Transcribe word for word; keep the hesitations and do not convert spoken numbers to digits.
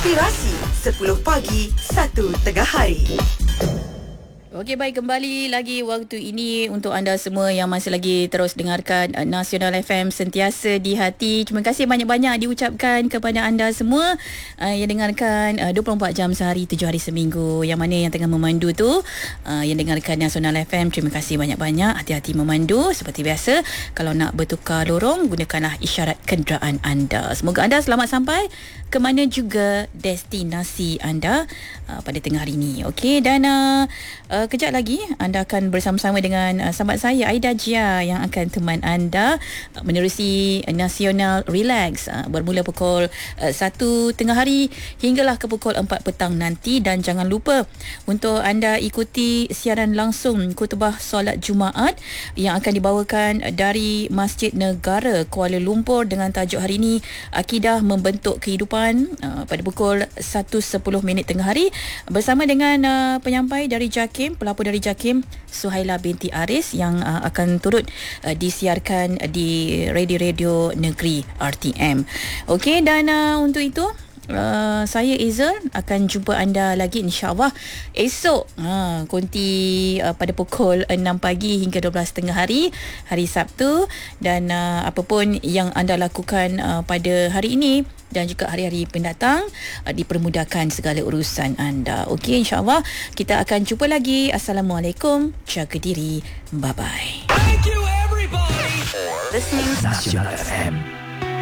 Inspirasi sepuluh pagi, satu tengah hari. Okey, baik, kembali lagi waktu ini untuk anda semua yang masih lagi terus dengarkan uh, Nasional F M sentiasa di hati. Terima kasih banyak-banyak diucapkan kepada anda semua uh, yang dengarkan uh, dua puluh empat jam sehari, tujuh hari seminggu. Yang mana yang tengah memandu tu, uh, yang dengarkan Nasional F M, terima kasih banyak-banyak. Hati-hati memandu. Seperti biasa, kalau nak bertukar lorong, gunakanlah isyarat kenderaan anda. Semoga anda selamat sampai ke mana juga destinasi anda uh, pada tengah hari ini. Okey, dan uh, uh, kejap lagi anda akan bersama-sama dengan uh, sahabat saya Aida Jia yang akan teman anda uh, menerusi uh, Nasional Relax uh, bermula pukul uh, satu tengah hari hinggalah ke pukul empat petang nanti. Dan jangan lupa untuk anda ikuti siaran langsung khutbah solat Jumaat yang akan dibawakan dari Masjid Negara Kuala Lumpur dengan tajuk hari ini Akidah Membentuk Kehidupan uh, pada pukul satu sepuluh minit tengah hari bersama dengan uh, penyampai dari JAKIM, pelapor dari JAKIM, Suhaila binti Aris, yang uh, akan turut uh, disiarkan di radio-radio negeri R T M. Okey, dan uh, untuk itu Uh, saya Ezel akan jumpa anda lagi insya-Allah esok ha, konti uh, pada pukul enam pagi hingga dua belas tengah hari hari Sabtu. Dan uh, apapun yang anda lakukan uh, pada hari ini dan juga hari-hari pendatang, uh, dipermudahkan segala urusan anda. Okey, insya-Allah kita akan jumpa lagi. Assalamualaikum, jaga diri, bye bye. Thank you everybody for listening Nasional F M.